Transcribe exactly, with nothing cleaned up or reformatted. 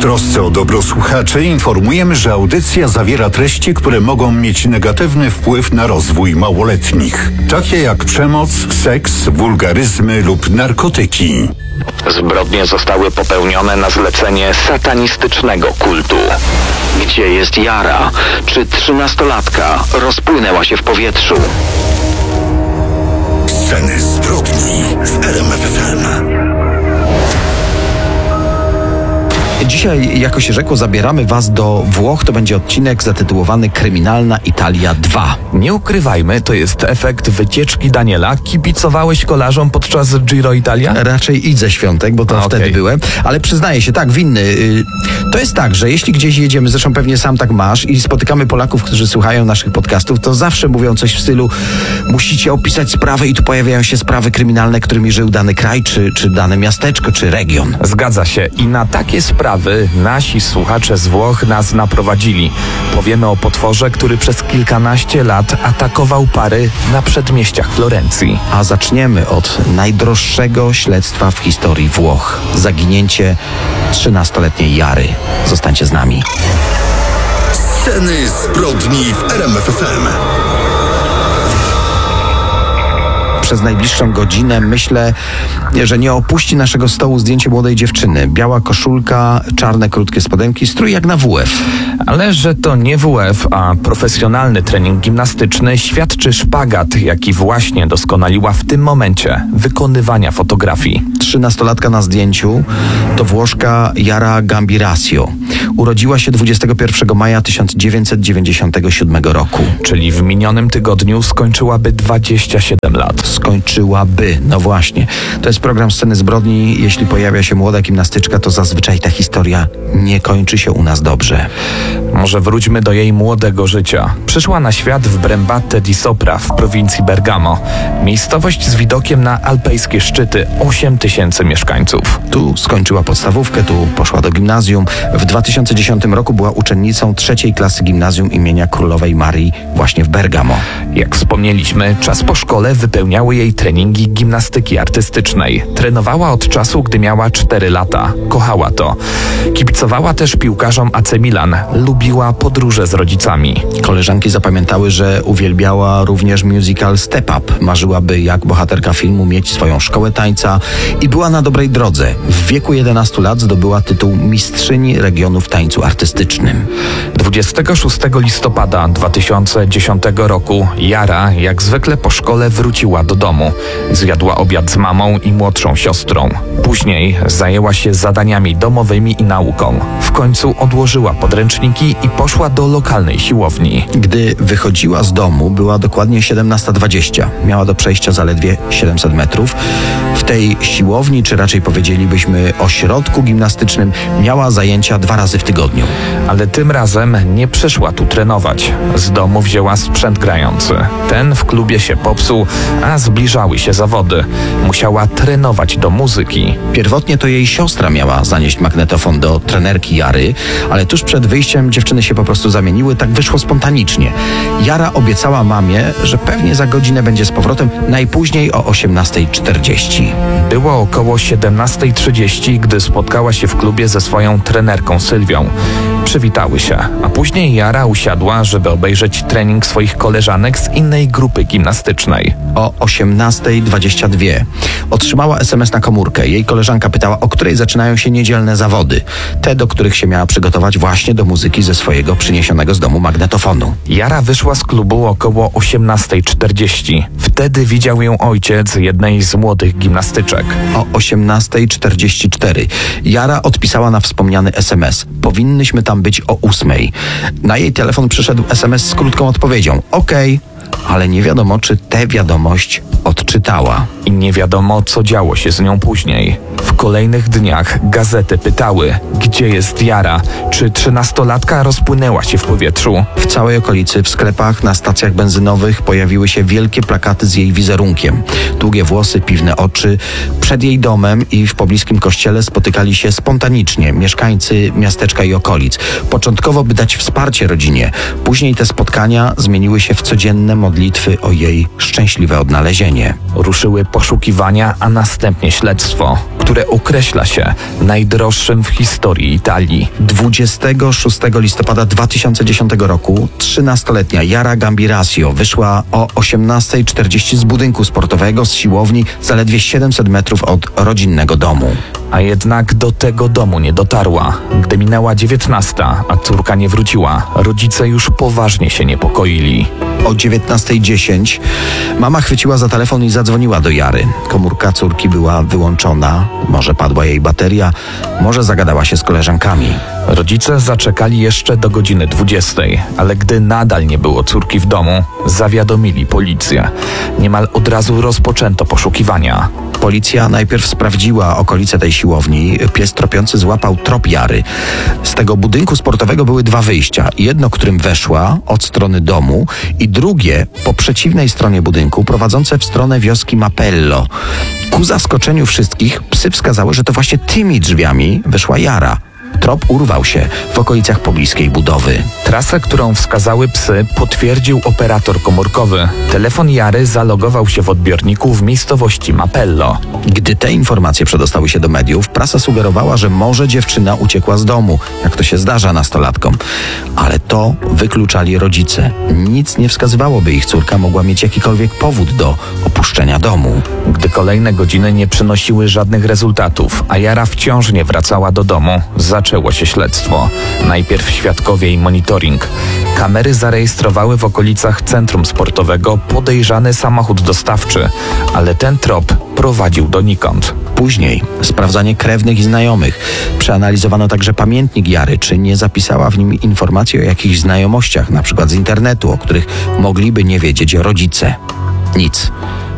trosce o dobro słuchaczy informujemy, że audycja zawiera treści, które mogą mieć negatywny wpływ na rozwój małoletnich, takie jak przemoc, seks, wulgaryzmy lub narkotyki. Zbrodnie zostały popełnione na zlecenie satanistycznego kultu. Gdzie jest Jara? Czy trzynastolatka rozpłynęła się w powietrzu? Sceny zbrodni w R M F F M. Dzisiaj, jako się rzekło, zabieramy Was do Włoch. To będzie odcinek zatytułowany Kryminalna Italia dwa. Nie ukrywajmy, to jest efekt wycieczki Daniela. Kibicowałeś kolarzom podczas Giro Italia? Raczej idź ze świątek, bo to A, wtedy okej. byłem. Ale przyznaję się, tak, winny. Y, To jest tak, że jeśli gdzieś jedziemy, zresztą pewnie sam tak masz, i spotykamy Polaków, którzy słuchają naszych podcastów, to zawsze mówią coś w stylu: musicie opisać sprawę, i tu pojawiają się sprawy kryminalne, którymi żył dany kraj, czy, czy dane miasteczko, czy region. Zgadza się. I na takie sprawy nasi słuchacze z Włoch nas naprowadzili. Powiemy o potworze, który przez kilkanaście lat atakował pary na przedmieściach Florencji. A zaczniemy od najdroższego śledztwa w historii Włoch. Zaginięcie trzynastoletniej Jary. Zostańcie z nami. Sceny zbrodni w R M F F M. Przez najbliższą godzinę myślę, że nie opuści naszego stołu zdjęcie młodej dziewczyny. Biała koszulka, czarne krótkie spodenki, strój jak na W F. Ale że to nie W F, a profesjonalny trening gimnastyczny, świadczy szpagat, jaki właśnie doskonaliła w tym momencie wykonywania fotografii. Trzynastolatka na zdjęciu to Włoszka Jara Gambirasio. Urodziła się dwudziestego pierwszego maja tysiąc dziewięćset dziewięćdziesiątego siódmego roku. Czyli w minionym tygodniu skończyłaby dwadzieścia siedem lat. Skończyłaby, no właśnie. To jest program Sceny zbrodni. Jeśli pojawia się młoda gimnastyczka, to zazwyczaj ta historia nie kończy się u nas dobrze. Może wróćmy do jej młodego życia. Przyszła na świat w Brembate di Sopra w prowincji Bergamo. Miejscowość z widokiem na alpejskie szczyty, osiem tysięcy mieszkańców. Tu skończyła podstawówkę, tu poszła do gimnazjum. W dwa tysiące dziesiątym roku była uczennicą trzeciej klasy gimnazjum imienia Królowej Marii właśnie w Bergamo. Jak wspomnieliśmy, czas po szkole wypełniały jej treningi gimnastyki artystycznej. Trenowała od czasu, gdy miała cztery lata. Kochała to. Kibicowała też piłkarzom A C Milan. Lubiła podróże z rodzicami. Koleżanki zapamiętały, że uwielbiała również musical Step Up. Marzyłaby jak bohaterka filmu mieć swoją szkołę tańca i była na dobrej drodze. W wieku jedenastu lat zdobyła tytuł mistrzyni regionu w tańcu artystycznym. dwudziestego szóstego listopada dwa tysiące dziesiątego roku Jara, jak zwykle po szkole, wróciła do domu. Zjadła obiad z mamą i młodszą siostrą. Później zajęła się zadaniami domowymi i nauką. W końcu odłożyła podręczniki i poszła do lokalnej siłowni. Gdy wychodziła z domu, była dokładnie siedemnasta dwadzieścia. Miała do przejścia zaledwie siedemset metrów. W tej siłowni, czy raczej powiedzielibyśmy ośrodku gimnastycznym, miała zajęcia dwa razy w tygodniu. Ale tym razem nie przyszła tu trenować. Z domu wzięła sprzęt grający. Ten w klubie się popsuł, a zbliżały się zawody. Musiała trenować do muzyki. Pierwotnie to jej siostra miała zanieść magnetofon do trenerki Jary, ale tuż przed wyjściem dziewczyny się po prostu zamieniły, tak wyszło spontanicznie. Jara obiecała mamie, że pewnie za godzinę będzie z powrotem, najpóźniej o osiemnasta czterdzieści. Było około siedemnasta trzydzieści, gdy spotkała się w klubie ze swoją trenerką Sylwią. Przywitały się, a później Jara usiadła, żeby obejrzeć trening swoich koleżanek z innej grupy gimnastycznej. O osiemnasta dwadzieścia dwa otrzymała es em es na komórkę. Jej koleżanka pytała, o której zaczynają się niedzielne zawody. Te, do których się miała przygotować właśnie do muzyki ze swojego przyniesionego z domu magnetofonu. Jara wyszła z klubu około osiemnasta czterdzieści. Wtedy widział ją ojciec jednej z młodych gimnastyczek. O osiemnasta czterdzieści cztery Jara odpisała na wspomniany es em es. Powinnyśmy tam być o ósmej. Na jej telefon przyszedł es em es z krótką odpowiedzią. Okej. Ale nie wiadomo, czy tę wiadomość odczytała. I nie wiadomo, co działo się z nią później. W kolejnych dniach gazety pytały, gdzie jest Jara, czy trzynastolatka rozpłynęła się w powietrzu. W całej okolicy, w sklepach, na stacjach benzynowych pojawiły się wielkie plakaty z jej wizerunkiem. Długie włosy, piwne oczy. Przed jej domem i w pobliskim kościele spotykali się spontanicznie mieszkańcy miasteczka i okolic. Początkowo, by dać wsparcie rodzinie. Później te spotkania zmieniły się w codzienne modlitwy o jej szczęśliwe odnalezienie. Ruszyły poszukiwania, a następnie śledztwo. które określa się najdroższym w historii Italii. dwudziestego szóstego listopada dwa tysiące dziesiątego roku trzynastoletnia Jara Gambirasio wyszła o osiemnasta czterdzieści z budynku sportowego, z siłowni, zaledwie siedemset metrów od rodzinnego domu. A jednak do tego domu nie dotarła. Gdy minęła dziewiętnasta, a córka nie wróciła, rodzice już poważnie się niepokoili. O dziewiętnasta dziesięć mama chwyciła za telefon i zadzwoniła do Jary. Komórka córki była wyłączona, może padła jej bateria, może zagadała się z koleżankami. Rodzice zaczekali jeszcze do godziny dwudziestej, ale gdy nadal nie było córki w domu, zawiadomili policję. Niemal od razu rozpoczęto poszukiwania. Policja najpierw sprawdziła okolice tej siłowni. Pies tropiący złapał trop Jary. Z tego budynku sportowego były dwa wyjścia. Jedno, którym weszła od strony domu, i drugie po przeciwnej stronie budynku, prowadzące w stronę wioski Mapello. Ku zaskoczeniu wszystkich psy wskazały, że to właśnie tymi drzwiami weszła Jara. Trop urwał się w okolicach pobliskiej budowy. Trasę, którą wskazały psy, potwierdził operator komórkowy. Telefon Jary zalogował się w odbiorniku w miejscowości Mapello. Gdy te informacje przedostały się do mediów, prasa sugerowała, że może dziewczyna uciekła z domu, jak to się zdarza nastolatkom. Ale to wykluczali rodzice. Nic nie wskazywało, by ich córka mogła mieć jakikolwiek powód do opuszczenia domu. Gdy kolejne godziny nie przynosiły żadnych rezultatów, a Jara wciąż nie wracała do domu, zaczęło się śledztwo. Najpierw świadkowie i monitoring. Kamery zarejestrowały w okolicach centrum sportowego podejrzany samochód dostawczy, ale ten trop prowadził donikąd. Później sprawdzanie krewnych i znajomych. Przeanalizowano także pamiętnik Jary, czy nie zapisała w nim informacji o jakichś znajomościach, na przykład z internetu, o których mogliby nie wiedzieć rodzice. Nic.